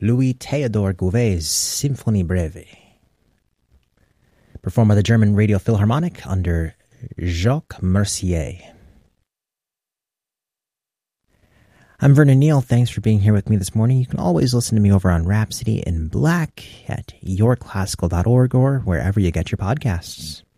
Louis Theodor Gouvet's Symphonie Breve, performed by the German Radio Philharmonic under Jacques Mercier. I'm Vernon Neal. Thanks for being here with me this morning. You can always listen to me over on Rhapsody in Black at yourclassical.org or wherever you get your podcasts.